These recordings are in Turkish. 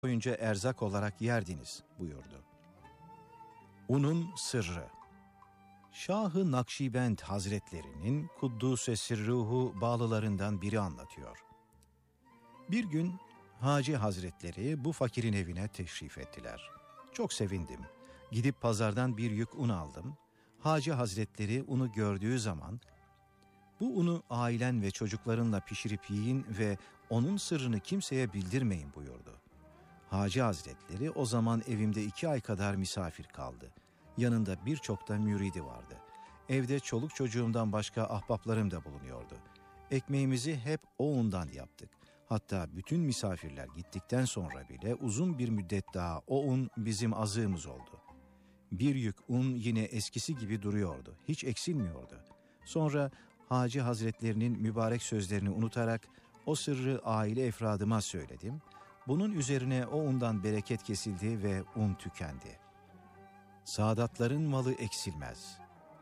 boyunca erzak olarak yerdiniz buyurdu. Unun sırrı. Şah-ı Nakşibend Hazretlerinin Kuddûs-e Sirruhu bağlılarından biri anlatıyor. Bir gün Hacı Hazretleri bu fakirin evine teşrif ettiler. Çok sevindim. Gidip pazardan bir yük un aldım. Hacı Hazretleri unu gördüğü zaman, "Bu unu ailen ve çocuklarınla pişirip yiyin ve onun sırrını kimseye bildirmeyin" buyurdu. Hacı Hazretleri o zaman evimde 2 ay kadar misafir kaldı. Yanında birçok da müridi vardı. Evde çoluk çocuğumdan başka ahbaplarım da bulunuyordu. Ekmeğimizi hep o undan yaptık. Hatta bütün misafirler gittikten sonra bile uzun bir müddet daha o un bizim azığımız oldu. Bir yük un yine eskisi gibi duruyordu. Hiç eksilmiyordu. Sonra Hacı Hazretlerinin mübarek sözlerini unutarak o sırrı aile efradıma söyledim. Bunun üzerine o undan bereket kesildi ve un tükendi. Saadatların malı eksilmez.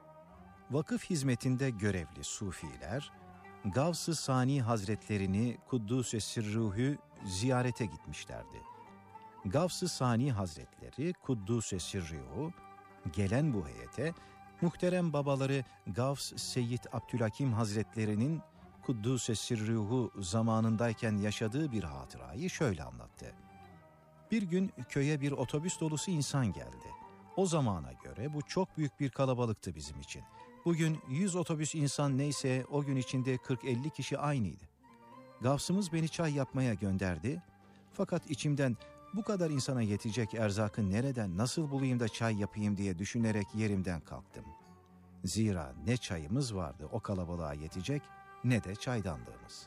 Vakıf hizmetinde görevli sufiler, Gavs-ı Sani Hazretlerini Kuddûs-i Sirruhu ziyarete gitmişlerdi. Gavs-ı Sani Hazretleri Kuddûs-i Sirruhu gelen bu heyete, muhterem babaları Gavs Seyyid Abdülhakim Hazretlerinin Kuddûs-i Sirruhu zamanındayken yaşadığı bir hatırayı şöyle anlattı. Bir gün köye bir otobüs dolusu insan geldi. O zamana göre bu çok büyük bir kalabalıktı bizim için. Bugün 100 otobüs insan neyse o gün içinde 40-50 kişi aynıydı. Gavsımız beni çay yapmaya gönderdi. Fakat içimden bu kadar insana yetecek erzakı nereden nasıl bulayım da çay yapayım diye düşünerek yerimden kalktım. Zira ne çayımız vardı o kalabalığa yetecek ne de çaydanlığımız.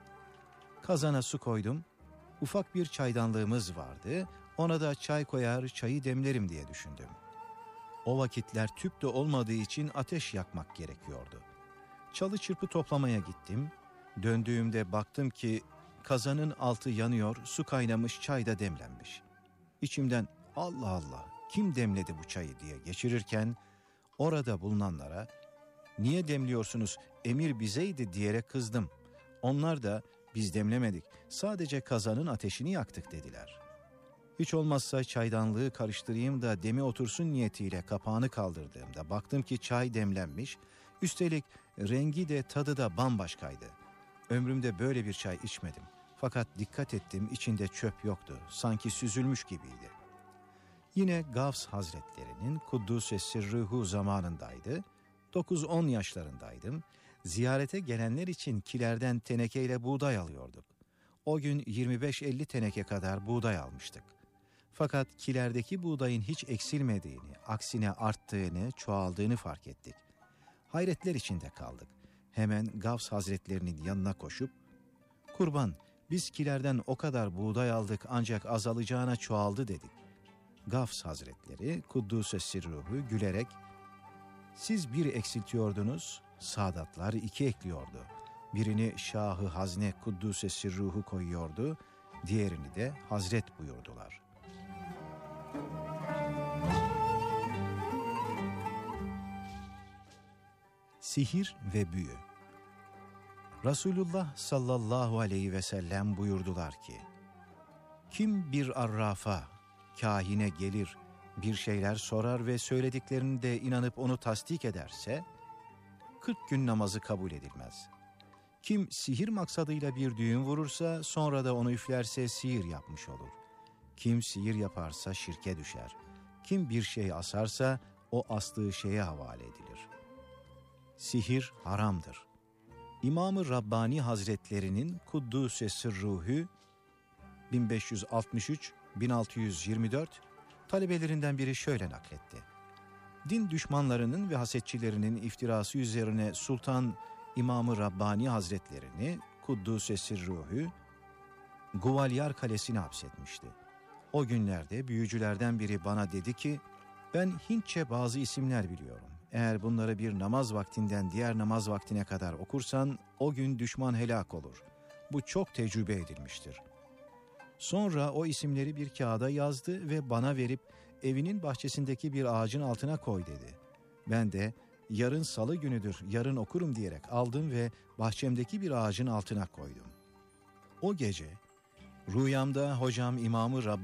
Kazana su koydum. Ufak bir çaydanlığımız vardı. Ona da çay koyar, çayı demlerim diye düşündüm. O vakitler tüp de olmadığı için ateş yakmak gerekiyordu. Çalı çırpı toplamaya gittim. Döndüğümde baktım ki kazanın altı yanıyor, su kaynamış, çay da demlenmiş. İçimden Allah Allah kim demledi bu çayı diye geçirirken orada bulunanlara "Niye demliyorsunuz, emir bizeydi" diyerek kızdım. Onlar da "Biz demlemedik, sadece kazanın ateşini yaktık" dediler. Hiç olmazsa çaydanlığı karıştırayım da demi otursun niyetiyle kapağını kaldırdığımda baktım ki çay demlenmiş, üstelik rengi de tadı da bambaşkaydı. Ömrümde böyle bir çay içmedim. Fakat dikkat ettim, içinde çöp yoktu, sanki süzülmüş gibiydi. Yine Gavs Hazretlerinin Kuddûs-i Sirruhu zamanındaydı. 9-10 yaşlarındaydım. Ziyarete gelenler için kilerden tenekeyle buğday alıyorduk. O gün 25-50 teneke kadar buğday almıştık. Fakat kilerdeki buğdayın hiç eksilmediğini, aksine arttığını, çoğaldığını fark ettik. Hayretler içinde kaldık. Hemen Gavs Hazretlerinin yanına koşup, "Kurban, biz kilerden o kadar buğday aldık ancak azalacağına çoğaldı" dedik. Gavs Hazretleri Kuddûs-i Sirruhu gülerek, "Siz bir eksiltiyordunuz, Sadatlar 2 ekliyordu. Birini Şah-ı Hazne Kuddûs-i Sirruhu koyuyordu, diğerini de Hazret buyurdular." Sihir ve büyü. Resulullah sallallahu aleyhi ve sellem buyurdular ki, "Kim bir arrafa, kahine gelir, bir şeyler sorar ve söylediklerini de inanıp onu tasdik ederse, 40 gün namazı kabul edilmez. Kim sihir maksadıyla bir düğün vurursa, sonra da onu üflerse sihir yapmış olur. Kim sihir yaparsa şirke düşer. Kim bir şey asarsa, o astığı şeye havale edilir. Sihir haramdır." İmam-ı Rabbani Hazretlerinin Kuddûs-i Sirruhu 1563-1624 talebelerinden biri şöyle nakletti. Din düşmanlarının ve hasetçilerinin iftirası üzerine Sultan İmam-ı Rabbani Hazretlerini Kuddûs-i Sirruhu Guvalyar Kalesi'ne hapsetmişti. O günlerde büyücülerden biri bana dedi ki, "Ben Hintçe bazı isimler biliyorum. Eğer bunları bir namaz vaktinden diğer namaz vaktine kadar okursan o gün düşman helak olur. Bu çok tecrübe edilmiştir." Sonra o isimleri bir kağıda yazdı ve bana verip evinin bahçesindeki bir ağacın altına koy dedi. Ben de yarın salı günüdür, yarın okurum diyerek aldım ve bahçemdeki bir ağacın altına koydum. O gece rüyamda hocam İmam-ı Rabbani